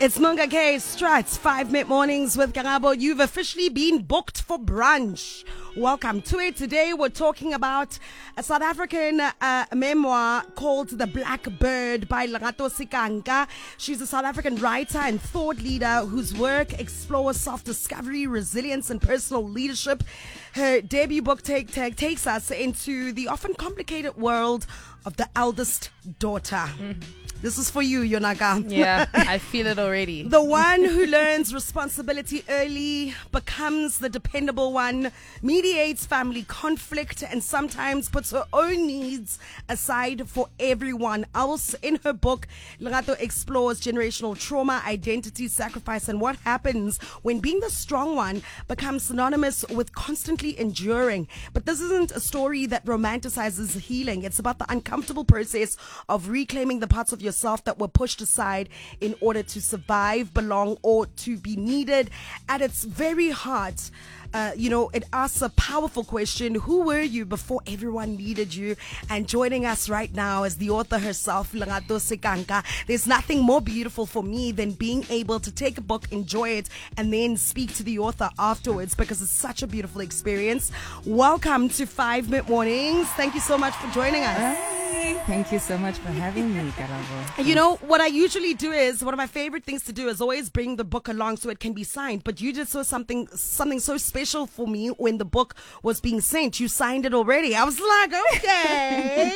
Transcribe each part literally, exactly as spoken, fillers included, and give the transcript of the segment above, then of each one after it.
It's Munga K Struts, five mid mornings with Karabo. You've officially been booked for brunch. Welcome to it. Today we're talking about a South African uh, memoir called The Black Bird by Lerato Sikanga. She's a South African writer and thought leader whose work explores self-discovery, resilience, and personal leadership. Her debut book take, take, takes us into the often complicated world of the eldest daughter. Mm-hmm. This is for you, Yonaka. Yeah, I feel it already. The one who learns responsibility early, becomes the dependable one, mediates family conflict, and sometimes puts her own needs aside for everyone else. In her book, Lerato explores generational trauma, identity, sacrifice, and what happens when being the strong one becomes synonymous with constantly enduring. But this isn't a story that romanticizes healing. It's about the uncomfortable process of reclaiming the parts of your yourself that were pushed aside in order to survive, belong, or to be needed. At its very heart, uh, you know, it asks a powerful question: who were you before everyone needed you? And joining us right now is the author herself, Lerato Sikanga. There's nothing more beautiful for me than being able to take a book, enjoy it, and then speak to the author afterwards, because it's such a beautiful experience. Welcome to Five Mid Mornings. Thank you so much for joining us. Hi. Thank you so much for having me, Karabo. You know, what I usually do is, one of my favorite things to do is always bring the book along so it can be signed. But you just saw something, something so special for me when the book was being sent. You signed it already. I was like, okay.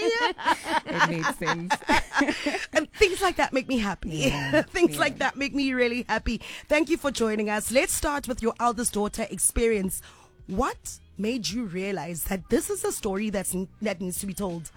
It makes sense. And things like that make me happy. Yeah, things yeah. like that make me really happy. Thank you for joining us. Let's start with your eldest daughter experience. What made you realize that this is a story that's that needs to be told?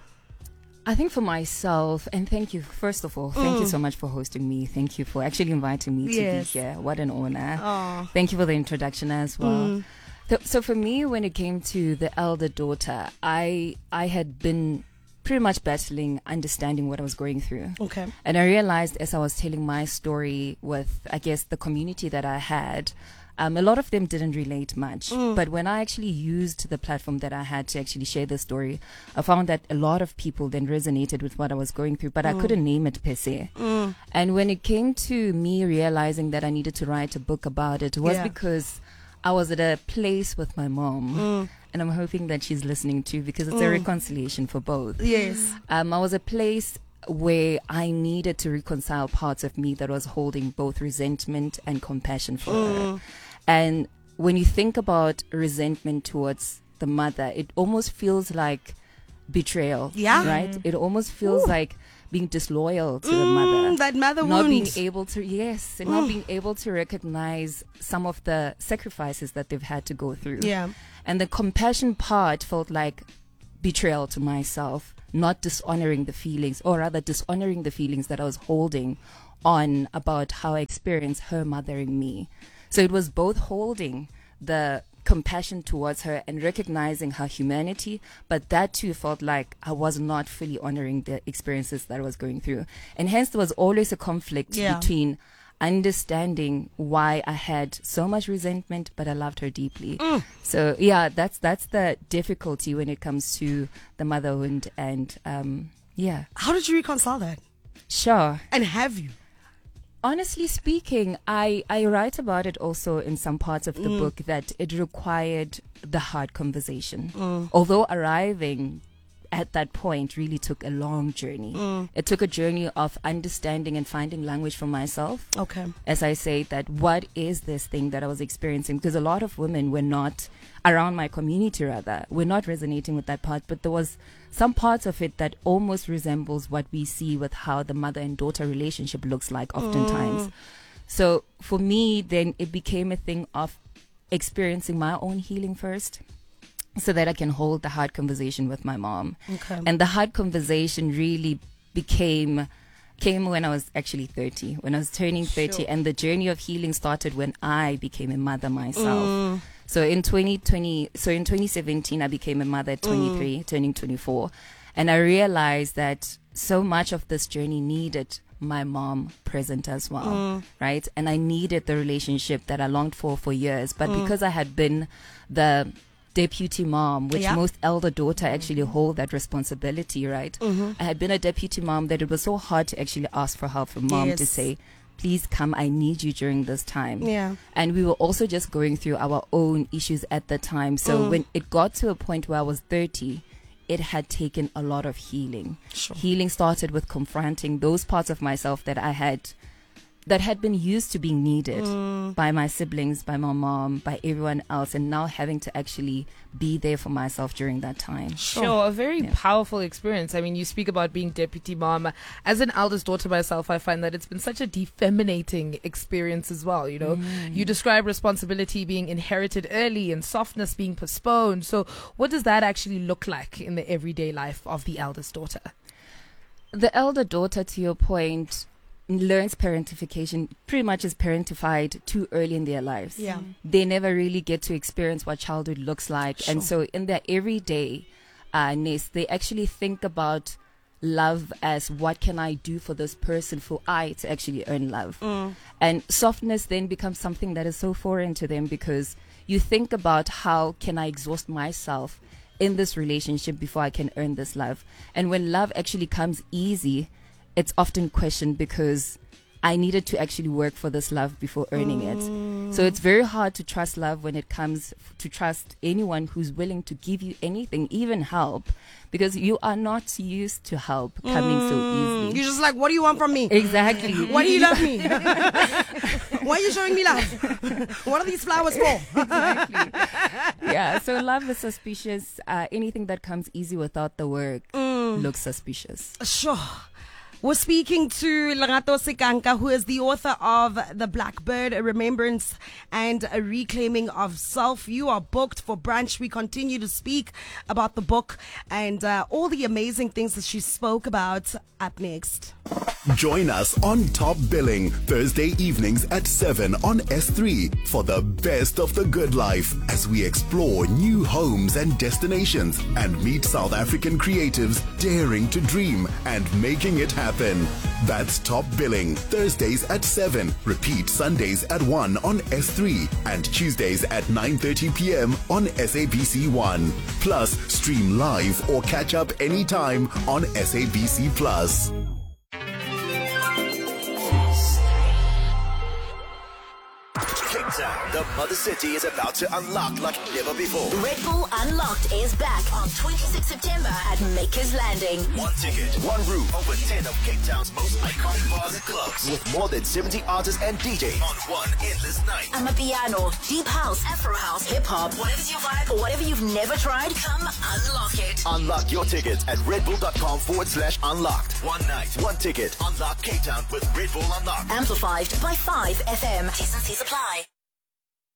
I think for myself, and thank you, first of all, thank Mm. you so much for hosting me. Thank you for actually inviting me Yes. to be here. What an honor. Oh. Thank you for the introduction as well. Mm. So, so for me, when it came to the elder daughter, I I had been pretty much battling, understanding what I was going through. Okay. And I realized as I was telling my story with, I guess, the community that I had, Um, a lot of them didn't relate much. Mm. But when I actually used the platform that I had to actually share the story, I found that a lot of people then resonated with what I was going through, but Mm. I couldn't name it per se. Mm. And when it came to me realizing that I needed to write a book about it, was Yeah. because I was at a place with my mom. Mm. And I'm hoping that she's listening too, because it's a Mm. reconciliation for both. Yes. Um, I was a place where I needed to reconcile parts of me that was holding both resentment and compassion for Mm. her. And when you think about resentment towards the mother, it almost feels like betrayal. Yeah. Right? It almost feels Ooh. like being disloyal to the Mm, mother. that mother Not wound. being able to, yes, and Mm. not being able to recognize some of the sacrifices that they've had to go through. Yeah. And the compassion part felt like betrayal to myself, not dishonoring the feelings, or rather dishonoring the feelings that I was holding on about how I experienced her mothering me. So it was both holding the compassion towards her and recognizing her humanity, but that too felt like I was not fully honoring the experiences that I was going through. And hence there was always a conflict Yeah. between understanding why I had so much resentment, but I loved her deeply. Mm. So yeah, that's that's the difficulty when it comes to the motherhood. And um, yeah, How did you reconcile that? sure. And have you? Honestly speaking, I, I write about it also in some parts of the Mm. book that it required the hard conversation. Mm. Although arriving at that point really took a long journey. Mm. It took a journey of understanding and finding language for myself. Okay. As I say, that what is this thing that I was experiencing? Because a lot of women were not around my community, rather, were not resonating with that part. But there was some parts of it that almost resembles what we see with how the mother and daughter relationship looks like oftentimes. Mm. So for me, then it became a thing of experiencing my own healing first, so that I can hold the hard conversation with my mom. Okay. And the hard conversation really became came when I was actually thirty, when I was turning thirty, Sure. and the journey of healing started when I became a mother myself. Mm. So in twenty twenty, so in twenty seventeen, I became a mother at twenty-three, Mm. turning twenty-four, and I realized that so much of this journey needed my mom present as well, Mm. right? And I needed the relationship that I longed for for years, but Mm. because I had been the deputy mom, which Yeah. most elder daughter actually hold that responsibility, right? Mhm. I had been a deputy mom that it was so hard to actually ask for help from mom to Yes. say, please come, I need you during this time. Yeah. And we were also just going through our own issues at the time. So Mm. when it got to a point where I was thirty, it had taken a lot of healing. Sure. Healing started with confronting those parts of myself that I had, that had been used to being needed Mm. by my siblings, by my mom, by everyone else, and now having to actually be there for myself during that time. Sure, a very Yeah. powerful experience. I mean, you speak about being deputy mom. As an eldest daughter myself, I find that it's been such a defeminating experience as well. You know, Mm. you describe responsibility being inherited early and softness being postponed. So, what does that actually look like in the everyday life of the eldest daughter? The elder daughter, to your point, learns parentification, pretty much is parentified too early in their lives. Yeah. They never really get to experience what childhood looks like. Sure. And so in their everyday uh, ness, they actually think about love as what can I do for this person for I to actually earn love. Mm. And softness then becomes something that is so foreign to them, because you think about how can I exhaust myself in this relationship before I can earn this love. And when love actually comes easy, it's often questioned because I needed to actually work for this love before earning it. So it's very hard to trust love when it comes f- to trust anyone who's willing to give you anything, even help, because you are not used to help coming so easily. You're just like, what do you want from me? Exactly. Why do you love me? Why are you showing me love? What are these flowers for? Yeah, so love is suspicious. Uh, anything that comes easy without the work looks suspicious. Sure. We're speaking to Lerato Sekanka, who is the author of The Blackbird, A Remembrance and a Reclaiming of Self. You are booked for brunch. We continue to speak about the book and uh, all the amazing things that she spoke about up next. Join us on Top Billing Thursday evenings at seven on S three for the best of the good life as we explore new homes and destinations and meet South African creatives daring to dream and making it happen. That's Top Billing Thursdays at seven. Repeat Sundays at one on S three and Tuesdays at nine thirty p.m. on S A B C one. Plus, stream live or catch up anytime on S A B C Plus. Cape Town, the mother city, is about to unlock like never before. Red Bull Unlocked is back on twenty-sixth September at Makers Landing. One ticket, one room, over ten of Cape Town's most iconic bars and clubs, with more than seventy artists and D Js on one endless night. Amapiano, deep house, afro house, hip hop, whatever's your vibe or whatever you've never tried, come unlock it. Unlock your tickets at redbull.com forward slash unlocked. One night, one ticket. Unlock Cape Town with Red Bull Unlocked. Amplified by five F M. T's and C's apply.